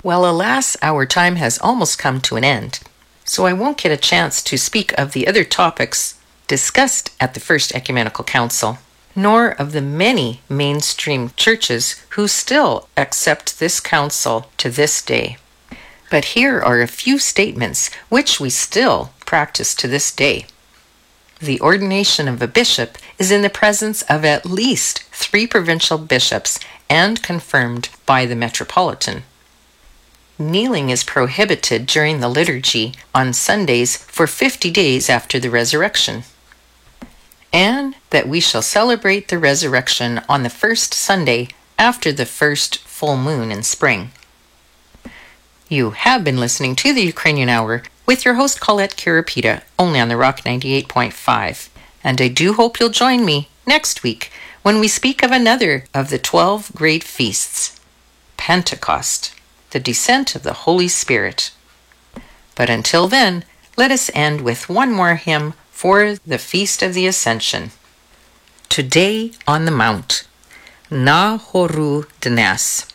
Well, alas, our time has almost come to an end, so I won't get a chance to speak of the other topics discussed at the First Ecumenical Council, nor of the many mainstream churches who still accept this council to this day. But here are a few statements which we still practice to this day. The ordination of a bishop is in the presence of at least 3 provincial bishops and confirmed by the metropolitan. Kneeling is prohibited during the liturgy on Sundays for 50 days after the resurrection. And that we shall celebrate the resurrection on the first Sunday after the first full moon in spring. You have been listening to the Ukrainian Hour with your host Colette Kirapita, only on the Rock 98.5. And I do hope you'll join me next week when we speak of another of the 12 great feasts, Pentecost, the descent of the Holy Spirit. But until then, let us end with one more hymn for the Feast of the Ascension. Today on the Mount, Na Horu Dnes.